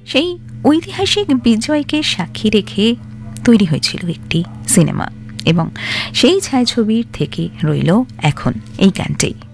সেই ঐতিহাসিক বিজয়কে সাক্ষী রেখে তৈরি হয়েছিল একটি সিনেমা, এবং সেই ছায়াছবির থেকে রইল এখন এই গানটি।